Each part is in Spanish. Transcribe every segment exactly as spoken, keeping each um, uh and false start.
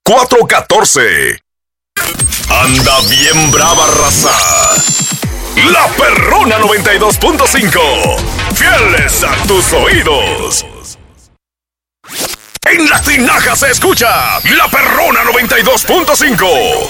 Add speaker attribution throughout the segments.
Speaker 1: cuatro uno cuatro. Anda bien brava, raza. La Perrona noventa y dos punto cinco. Fieles a tus oídos. En la tinaja se escucha La Perrona noventa y dos punto cinco.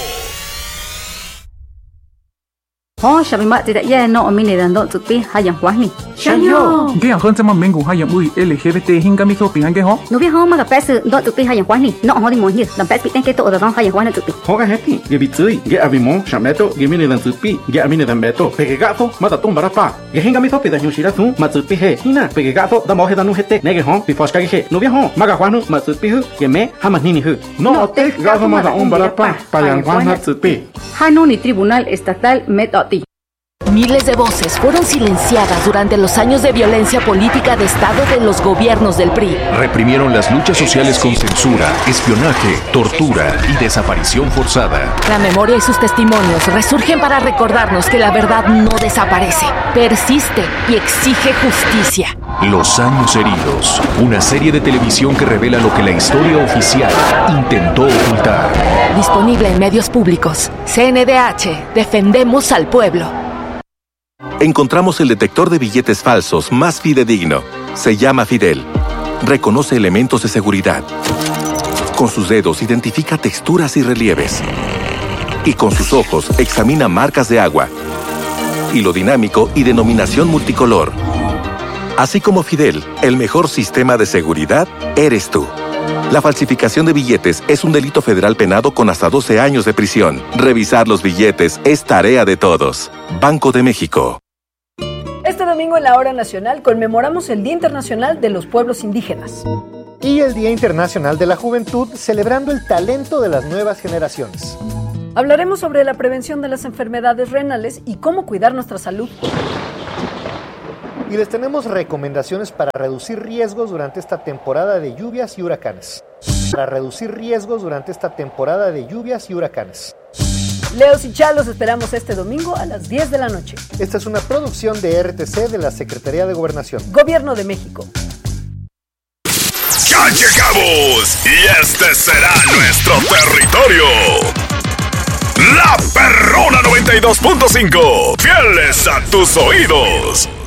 Speaker 2: Oh, sabi mak tidak ya no omini dan dok tupi hayang wah ni.
Speaker 3: Shayo. Ge ang sama mengu hayang ui L G B T hingga mi sopi hange ho.
Speaker 2: No bi ho ma ka pes dok tupi hayang wah ni. No ho di mo ni. Dan pes piteng ke to da hayang wah na tupi.
Speaker 4: Ho ga heti. Ge bitui. Ge abimo shameto ge mini dan tupi. Ge amini dan beto. Pege gato mata tum barapa. Ge hinga mi sopi da nyoshira tu ma tupi he. Hina pege gato da mo he da nu hete. Nege ho pi foska ge he. No bi ho ma ga wanu ma tupi hu. Ge me hama nini hu. No ote gato ma da um barapa. Payang wah na tupi.
Speaker 2: Hano ni Tribunal Estatal Metoti.
Speaker 5: Miles de voces fueron silenciadas durante los años de violencia política de Estado de los gobiernos del P R I.
Speaker 6: Reprimieron las luchas sociales con censura, espionaje, tortura y desaparición forzada.
Speaker 5: La memoria y sus testimonios resurgen para recordarnos que la verdad no desaparece, persiste y exige justicia.
Speaker 6: Los años heridos, una serie de televisión que revela lo que la historia oficial intentó ocultar.
Speaker 5: Disponible en medios públicos. C N D H, defendemos al pueblo.
Speaker 7: Encontramos el detector de billetes falsos más fidedigno. Se llama Fidel. Reconoce elementos de seguridad. Con sus dedos identifica texturas y relieves. Y con sus ojos examina marcas de agua. Hilo dinámico y denominación multicolor. Así como Fidel, el mejor sistema de seguridad eres tú. La falsificación de billetes es un delito federal penado con hasta doce años de prisión. Revisar los billetes es tarea de todos. Banco de México.
Speaker 8: Este domingo en la Hora Nacional conmemoramos el Día Internacional de los Pueblos Indígenas.
Speaker 9: Y el Día Internacional de la Juventud, celebrando el talento de las nuevas generaciones.
Speaker 8: Hablaremos sobre la prevención de las enfermedades renales y cómo cuidar nuestra salud.
Speaker 9: Y les tenemos recomendaciones para reducir riesgos durante esta temporada de lluvias y huracanes. Para reducir riesgos durante esta temporada de lluvias y huracanes.
Speaker 8: Leos y Chalos esperamos este domingo a las diez de la noche.
Speaker 9: Esta es una producción de R T C de la Secretaría de Gobernación.
Speaker 8: Gobierno de México.
Speaker 1: ¡Ya llegamos! Y este será nuestro territorio. La Perrona noventa y dos punto cinco. Fieles a tus oídos.